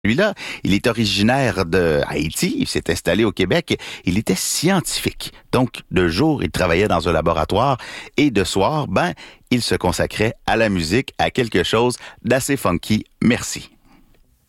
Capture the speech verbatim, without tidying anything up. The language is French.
Lui-là, il est originaire de Haïti, il s'est installé au Québec, il était scientifique. Donc, de jour, il travaillait dans un laboratoire et de soir, ben, il se consacrait à la musique, à quelque chose d'assez funky. Merci.